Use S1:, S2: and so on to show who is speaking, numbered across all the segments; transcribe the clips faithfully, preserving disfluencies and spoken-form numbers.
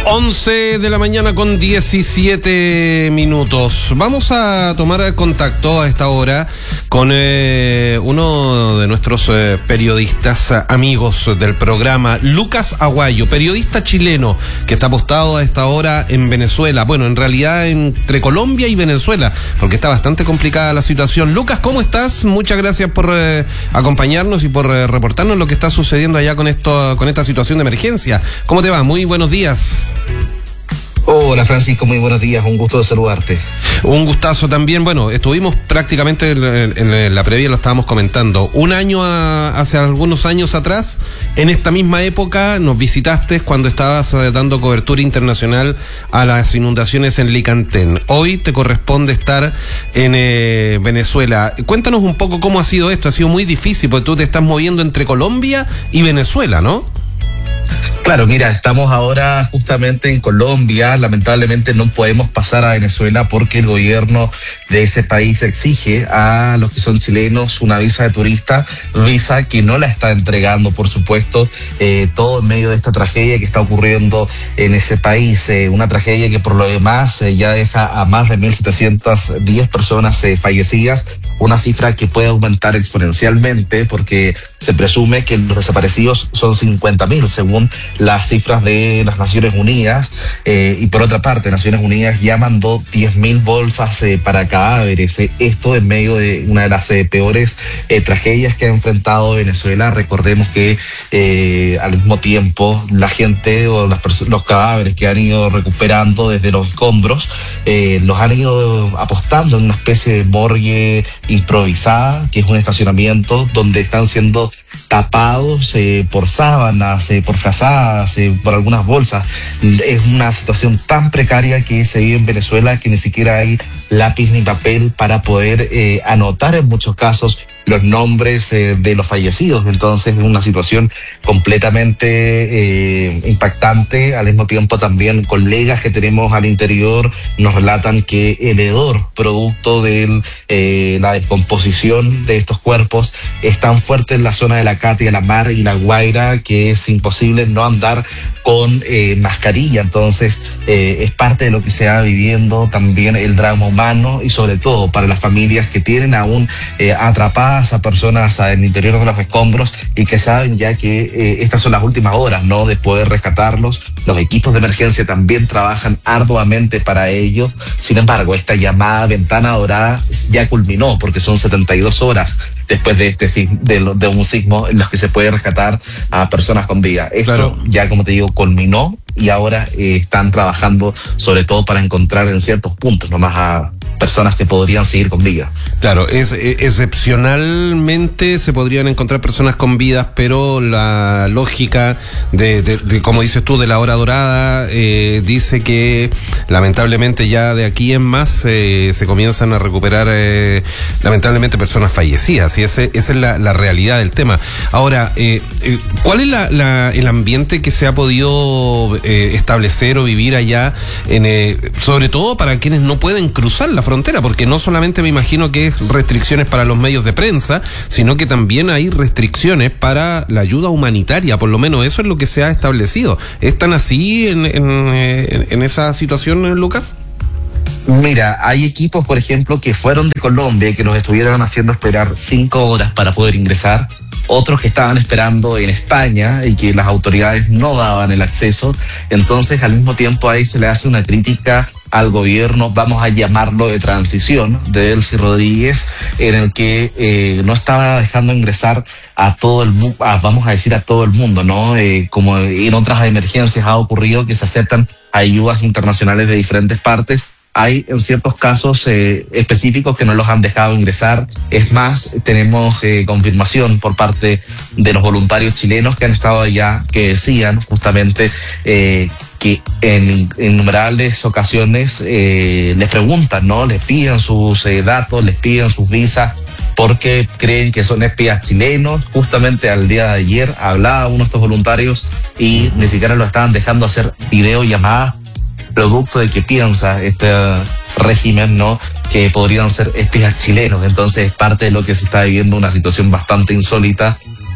S1: once de la mañana con diecisiete minutos. Vamos a tomar contacto a esta hora con eh, uno de nuestros eh, periodistas eh, amigos del programa, Lucas Aguayo, periodista chileno que está apostado a esta hora en Venezuela. Bueno, en realidad entre Colombia y Venezuela, porque está bastante complicada la situación. Lucas, ¿cómo estás? Muchas gracias por eh, acompañarnos y por eh, reportarnos lo que está sucediendo allá con esto, con esta situación de emergencia. ¿Cómo te va? Muy buenos días.
S2: Hola Francisco, muy buenos días, un gusto de saludarte.
S1: Un gustazo también. Bueno, estuvimos prácticamente en, en, en la previa, lo estábamos comentando, un año a, hace algunos años atrás, en esta misma época nos visitaste cuando estabas eh, dando cobertura internacional a las inundaciones en Licantén. Hoy te corresponde estar en eh, Venezuela. Cuéntanos un poco cómo ha sido esto. Ha sido muy difícil porque tú te estás moviendo entre Colombia y Venezuela, ¿no?
S2: Claro, mira, estamos ahora justamente en Colombia. Lamentablemente no podemos pasar a Venezuela porque el gobierno de ese país exige a los que son chilenos una visa de turista, visa que no la está entregando, por supuesto, eh, todo en medio de esta tragedia que está ocurriendo en ese país. Eh, una tragedia que por lo demás eh, ya deja a más de mil setecientas diez personas eh, fallecidas, una cifra que puede aumentar exponencialmente porque se presume que los desaparecidos son cincuenta mil, según las cifras de las Naciones Unidas, eh, y por otra parte Naciones Unidas ya mandó diez mil bolsas eh, para cadáveres, eh, esto en medio de una de las eh, peores eh, tragedias que ha enfrentado Venezuela. Recordemos que eh, al mismo tiempo la gente o las pers- los cadáveres que han ido recuperando desde los escombros eh, los han ido apostando en una especie de morgue improvisada, que es un estacionamiento donde están siendo tapados eh, por sábanas, eh, por frazadas, eh, por algunas bolsas. Es una situación tan precaria que se vive en Venezuela que ni siquiera hay lápiz ni papel para poder eh, anotar en muchos casos los nombres eh, de los fallecidos. Entonces es una situación completamente eh, impactante. Al mismo tiempo también colegas que tenemos al interior nos relatan que el hedor producto de eh, la descomposición de estos cuerpos es tan fuerte en la zona de la Catia, la Mar y la Guaira que es imposible no andar con eh, mascarilla. Entonces eh, es parte de lo que se va viviendo también el drama humano, y sobre todo para las familias que tienen aún eh, atrapadas a personas en el interior de los escombros y que saben ya que eh, estas son las últimas horas, ¿no?, de poder rescatarlos. Los equipos de emergencia también trabajan arduamente para ello. Sin embargo, esta llamada ventana dorada ya culminó porque son setenta y dos horas después de este de, de un sismo en los que se puede rescatar a personas con vida. Esto claro. Ya, como te digo, culminó y ahora eh, están trabajando sobre todo para encontrar en ciertos puntos nomás a personas que podrían seguir con vida.
S1: Claro, es, es excepcionalmente se podrían encontrar personas con vidas, pero la lógica de, de, de como dices tú, de la hora dorada, eh, dice que lamentablemente ya de aquí en más eh, se comienzan a recuperar eh, lamentablemente personas fallecidas, y ese, esa es la, la realidad del tema. Ahora, eh, eh, ¿cuál es la, la, el ambiente que se ha podido eh, establecer o vivir allá, en, eh, sobre todo para quienes no pueden cruzar la frontera? Porque no solamente me imagino que es restricciones para los medios de prensa, sino que también hay restricciones para la ayuda humanitaria, por lo menos eso es lo que se ha establecido. ¿Están así en, en, en, en esa situación, Lucas?
S2: Mira, hay equipos, por ejemplo, que fueron de Colombia y que los estuvieron haciendo esperar cinco horas para poder ingresar. Otros que estaban esperando en España y que las autoridades no daban el acceso. Entonces, al mismo tiempo, ahí se le hace una crítica al gobierno, vamos a llamarlo de transición, de Delcy Rodríguez, en el que eh, no estaba dejando ingresar a todo el mundo, vamos a decir a todo el mundo, ¿no? Eh, como en otras emergencias ha ocurrido que se aceptan ayudas internacionales de diferentes partes. Hay en ciertos casos eh, específicos que no los han dejado ingresar. Es más, tenemos eh, confirmación por parte de los voluntarios chilenos que han estado allá, que decían justamente eh, que en innumerables ocasiones eh, les preguntan, ¿no? Les piden sus eh, datos, les piden sus visas, porque creen que son espías chilenos. Justamente al día de ayer hablaba uno de estos voluntarios y ni siquiera lo estaban dejando hacer videollamadas, producto de que piensa este régimen, ¿no?, que podrían ser espías chilenos. Entonces, parte de lo que se está viviendo, una situación bastante insólita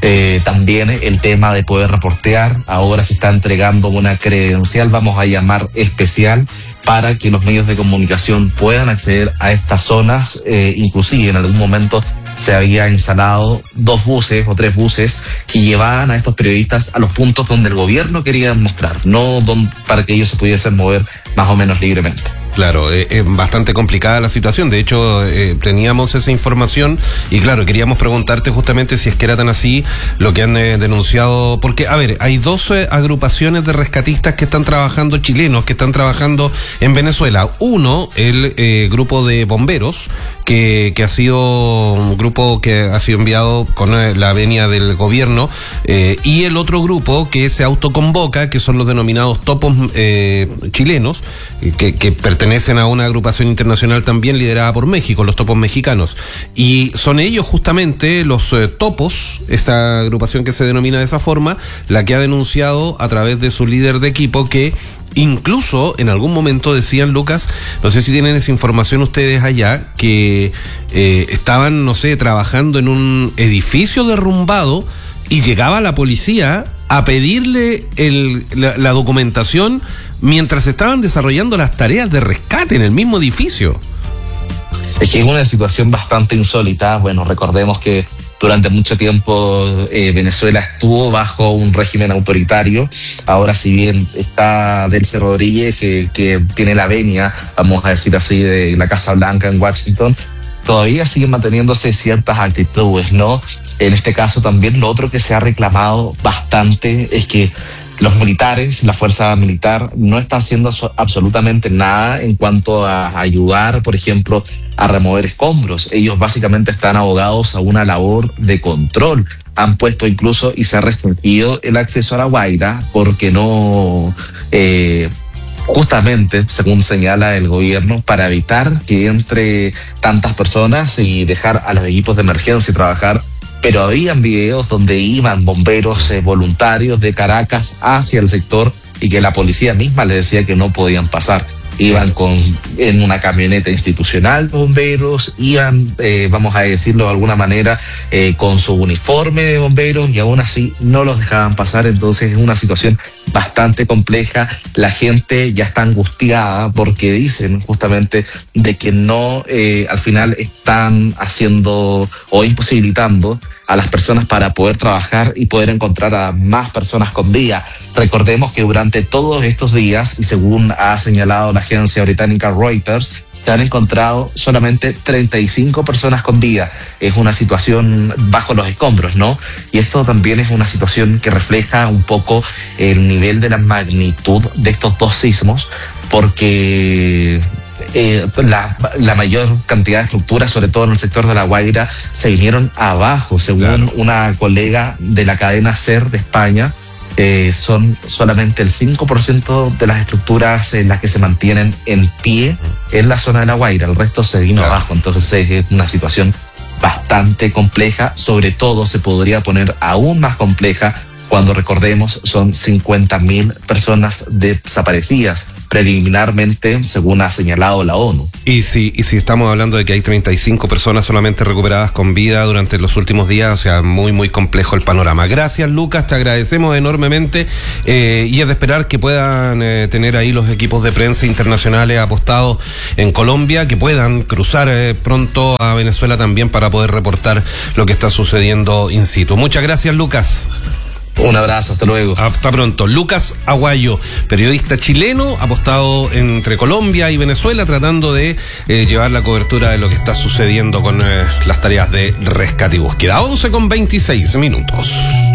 S2: Eh, también el tema de poder reportear, ahora se está entregando una credencial, vamos a llamar especial, para que los medios de comunicación puedan acceder a estas zonas. Eh, inclusive en algún momento se había instalado dos buses o tres buses que llevaban a estos periodistas a los puntos donde el gobierno quería mostrar, no donde, para que ellos se pudiesen mover más o menos libremente.
S1: Claro, es eh, bastante complicada la situación. De hecho, eh, teníamos esa información y claro, queríamos preguntarte justamente si es que era tan así lo que han eh, denunciado. Porque, a ver, hay dos eh, agrupaciones de rescatistas que están trabajando, chilenos, que están trabajando en Venezuela. Uno, el eh, grupo de bomberos, que, que ha sido un grupo que ha sido enviado con eh, la venia del gobierno, eh, y el otro grupo que se autoconvoca, que son los denominados topos eh, chilenos, que, que pertenecen a una agrupación internacional también liderada por México, los topos mexicanos. Y son ellos justamente los eh, topos, esa agrupación que se denomina de esa forma, la que ha denunciado a través de su líder de equipo que incluso en algún momento decían, Lucas, no sé si tienen esa información ustedes allá, que eh, estaban, no sé, trabajando en un edificio derrumbado y llegaba la policía a pedirle el, la, la documentación mientras estaban desarrollando las tareas de rescate en el mismo edificio.
S2: Es que es una situación bastante insólita. Bueno, recordemos que durante mucho tiempo eh, Venezuela estuvo bajo un régimen autoritario. Ahora, si bien está Delcy Rodríguez, que, que tiene la venia, vamos a decir así, de la Casa Blanca en Washington, todavía siguen manteniéndose ciertas actitudes, ¿no? En este caso también lo otro que se ha reclamado bastante es que los militares, la fuerza militar, no están haciendo absolutamente nada en cuanto a ayudar, por ejemplo, a remover escombros. Ellos básicamente están abogados a una labor de control. Han puesto incluso y se ha restringido el acceso a La Guaira porque no... Eh, justamente, según señala el gobierno, para evitar que entre tantas personas y dejar a los equipos de emergencia trabajar. Pero habían videos donde iban bomberos eh, voluntarios de Caracas hacia el sector y que la policía misma les decía que no podían pasar. Iban con en una camioneta institucional bomberos, iban, eh, vamos a decirlo de alguna manera, eh, con su uniforme de bomberos y aún así no los dejaban pasar. Entonces es una situación bastante compleja. La gente ya está angustiada porque dicen justamente de que no, eh, al final están haciendo o imposibilitando a las personas para poder trabajar y poder encontrar a más personas con vida. Recordemos que durante todos estos días, y según ha señalado la agencia británica Reuters, se han encontrado solamente treinta y cinco personas con vida. Es una situación bajo los escombros, ¿no? Y esto también es una situación que refleja un poco el nivel de la magnitud de estos dos sismos, porque Eh, la, la mayor cantidad de estructuras, sobre todo en el sector de La Guaira, se vinieron abajo, según claro. una colega de la cadena SER de España. Eh, son solamente el cinco por ciento de las estructuras en las que se mantienen en pie en la zona de La Guaira, el resto se vino claro. abajo. Entonces es una situación bastante compleja, sobre todo se podría poner aún más compleja cuando, recordemos, son cincuenta mil personas desaparecidas preliminarmente, según ha señalado la ONU.
S1: Y si, y si estamos hablando de que hay treinta y cinco personas solamente recuperadas con vida durante los últimos días, o sea, muy, muy complejo el panorama. Gracias, Lucas, te agradecemos enormemente, eh, y es de esperar que puedan eh, tener ahí los equipos de prensa internacionales apostados en Colombia, que puedan cruzar eh, pronto a Venezuela también para poder reportar lo que está sucediendo in situ. Muchas gracias, Lucas.
S2: Un abrazo, hasta luego.
S1: Hasta pronto. Lucas Aguayo, periodista chileno, apostado entre Colombia y Venezuela, tratando de eh, llevar la cobertura de lo que está sucediendo con eh, las tareas de rescate y búsqueda. once con veintiséis minutos.